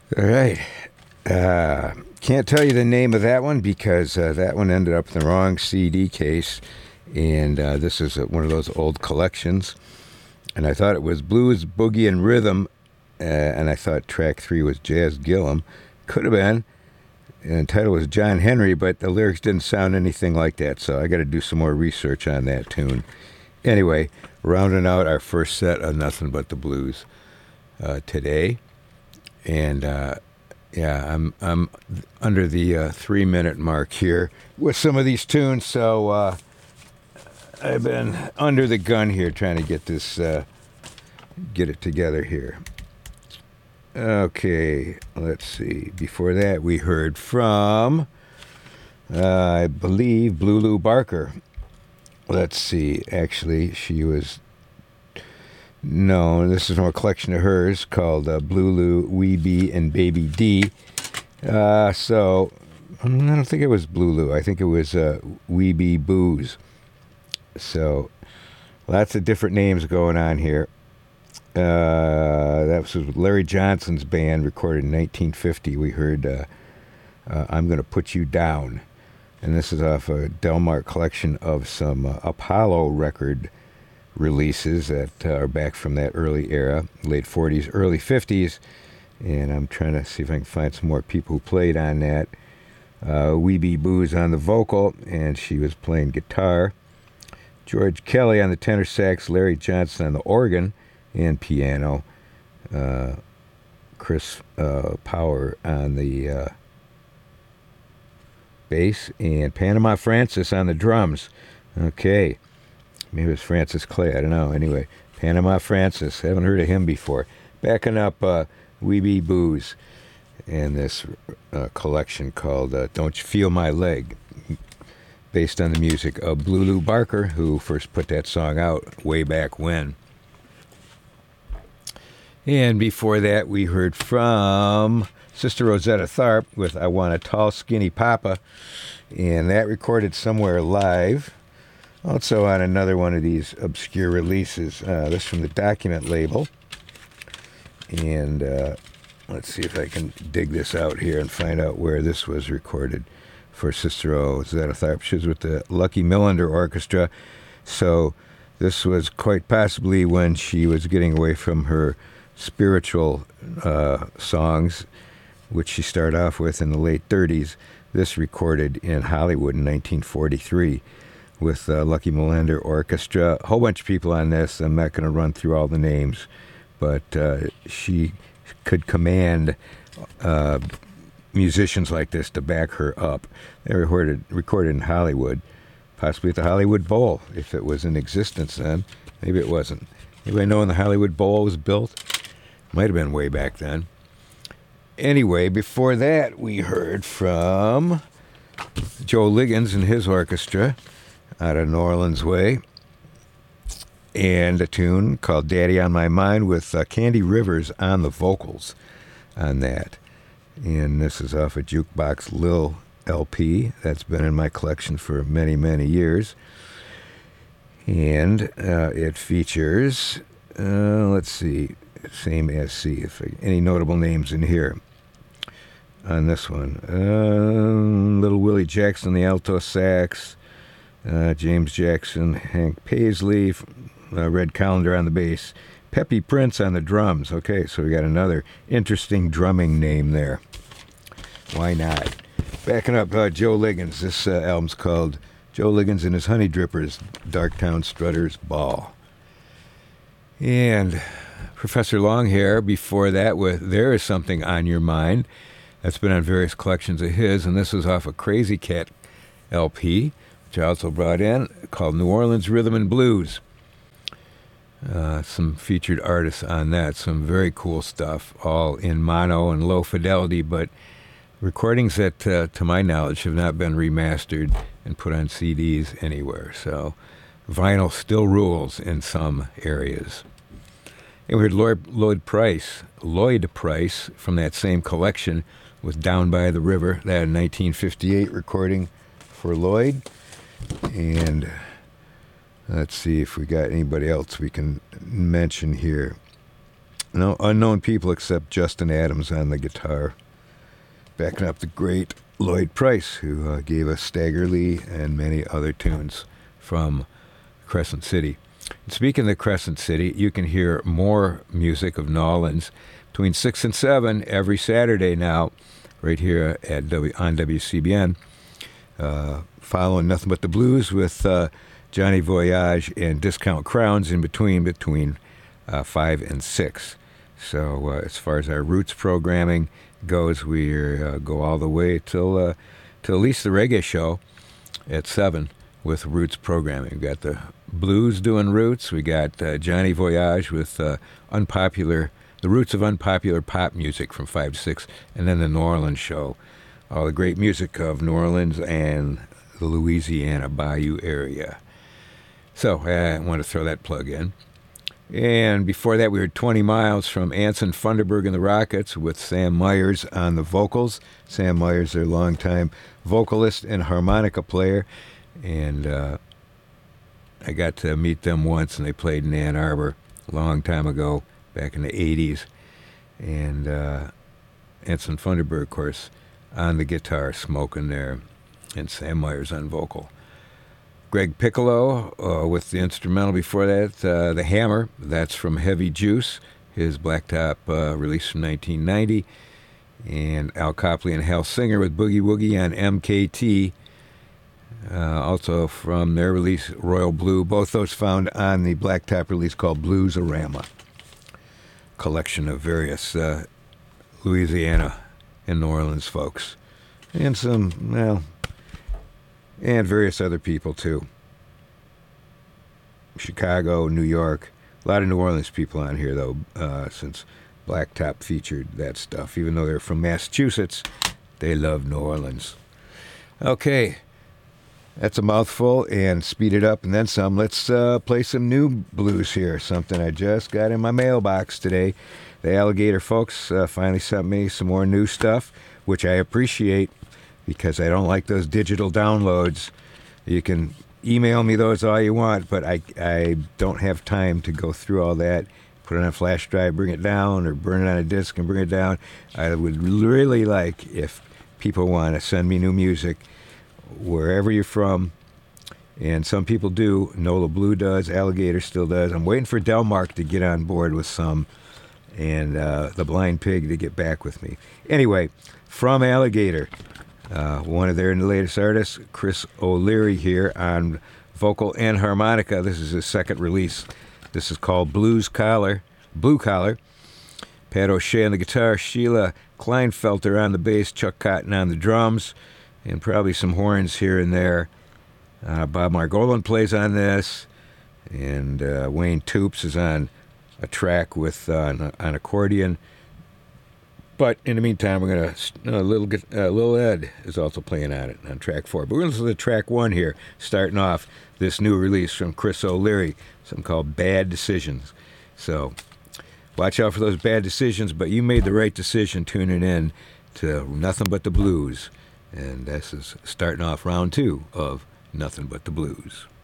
All right. Can't tell you the name of that one because that one ended up in the wrong CD case. And this is one of those old collections. And I thought it was Blues, Boogie, and Rhythm. And I thought track 3 was Jazz Gillum. Could have been. And the title was John Henry, but the lyrics didn't sound anything like that. So I got to do some more research on that tune. Anyway, rounding out our first set of Nothing But the Blues today. And yeah, I'm under the 3-minute mark here with some of these tunes, so I've been under the gun here trying to get this get it together here. Okay, let's see. Before that, we heard from I believe Blue Lou Barker. Let's see. Actually, she was. No, this is from a collection of hers called Blue Lou, Wee Bee, and Baby D. So, I don't think it was Blue Lou. I think it was Wee Bee Booze. So, lots of different names going on here. That was with Larry Johnson's band, recorded in 1950. We heard I'm Gonna Put You Down. And this is off a Delmar collection of some Apollo record releases that are back from that early era, late 40s, early 50s, and I'm trying to see if I can find some more people who played on that. Wee Bee Booze on the vocal, and she was playing guitar. George Kelly on the tenor sax, Larry Johnson on the organ and piano, Chris Power on the bass, and Panama Francis on the drums. Okay. Maybe it was Francis Clay. I don't know. Anyway, Panama Francis. Haven't heard of him before. Backing up Wee Bee Booze and this collection called Don't You Feel My Leg, based on the music of Blue Lou Barker, who first put that song out way back when. And before that, we heard from Sister Rosetta Tharpe with I Want a Tall, Skinny Papa, and that recorded somewhere live. Also on another one of these obscure releases, this from the Document label. And let's see if I can dig this out here and find out where this was recorded for Sister Rosetta Tharpe. She was with the Lucky Millinder Orchestra. So this was quite possibly when she was getting away from her spiritual songs, which she started off with in the late 30s. This recorded in Hollywood in 1943. With Lucky Millinder Orchestra. A whole bunch of people on this. I'm not going to run through all the names, but she could command musicians like this to back her up. They recorded in Hollywood, possibly at the Hollywood Bowl, if it was in existence then. Maybe it wasn't. Anybody know when the Hollywood Bowl was built? Might have been way back then. Anyway, before that, we heard from Joe Liggins and his orchestra out of New Orleans way, and a tune called Daddy on My Mind with Candy Rivers on the vocals on that. And this is off a Jukebox Lil LP that's been in my collection for many, many years. And it features, let's see, same as C, if any notable names in here on this one. Little Willie Jackson, the alto sax, James Jackson, Hank Paisley, Red Callender on the bass, Peppy Prince on the drums. Okay, so we got another interesting drumming name there. Why not? Backing up Joe Liggins. This album's called Joe Liggins and His Honey Drippers, Darktown Strutters Ball. And Professor Longhair before that with There Is Something on Your Mind. That's been on various collections of his, and this is off a Crazy Cat LP, which I also brought in, called New Orleans Rhythm and Blues. Some featured artists on that, some very cool stuff, all in mono and low fidelity, but recordings that, to my knowledge, have not been remastered and put on CDs anywhere. So vinyl still rules in some areas. And we heard Lloyd Price from that same collection with Down by the River, that 1958 recording for Lloyd. And let's see if we got anybody else we can mention here. No unknown people except Justin Adams on the guitar. Backing up the great Lloyd Price, who gave us Stagger Lee and many other tunes from Crescent City. And speaking of Crescent City, you can hear more music of Nolans between 6 and 7 every Saturday now, right here at on WCBN. Following Nothing But the Blues with Johnny Voyage and Discount Crowns in between 5 and 6. So as far as our Roots programming goes, we go all the way till at least the reggae show at 7 with Roots programming. We've got the blues doing Roots. We got Johnny Voyage with the roots of unpopular pop music from 5 to 6, and then the New Orleans show. All the great music of New Orleans and the Louisiana Bayou area. So I want to throw that plug in. And before that, we heard 20 Miles from Anson Funderburg and the Rockets with Sam Myers on the vocals. Sam Myers, their longtime vocalist and harmonica player. And I got to meet them once, and they played in Ann Arbor a long time ago, back in the 80s. And Anson Funderburg, of course, on the guitar, smoking there, and Sam Myers on vocal. Greg Piccolo with the instrumental before that, The Hammer, that's from Heavy Juice, his Blacktop release from 1990, and Al Copley and Hal Singer with Boogie Woogie on MKT, also from their release Royal Blue, both those found on the Blacktop release called Blues-A-Rama, collection of various Louisiana and New Orleans folks, and and various other people, too. Chicago, New York. A lot of New Orleans people on here, though, since Blacktop featured that stuff. Even though they're from Massachusetts, they love New Orleans. Okay, that's a mouthful, and speed it up and then some. Let's play some new blues here, something I just got in my mailbox today. The Alligator folks finally sent me some more new stuff, which I appreciate, because I don't like those digital downloads. You can email me those all you want, but I don't have time to go through all that, put it on a flash drive, bring it down, or burn it on a disc and bring it down. I would really like if people want to send me new music, wherever you're from, and some people do. Nola Blue does, Alligator still does. I'm waiting for Delmark to get on board with some, and the Blind Pig to get back with me. Anyway, from Alligator, one of their latest artists, Chris O'Leary, here on vocal and harmonica. This is his second release. This is called Blue Collar. Pat O'Shea on the guitar, Sheila Kleinfelter on the bass, Chuck Cotton on the drums, and probably some horns here and there. Bob Margolin plays on this, and Wayne Toops is on a track with an accordion. But in the meantime, we're going to, Lil Ed is also playing on it on track 4. But we're going to listen to track 1 here, starting off this new release from Chris O'Leary, something called Bad Decisions. So watch out for those bad decisions, but you made the right decision tuning in to Nothing But the Blues. And this is starting off round 2 of Nothing But the Blues.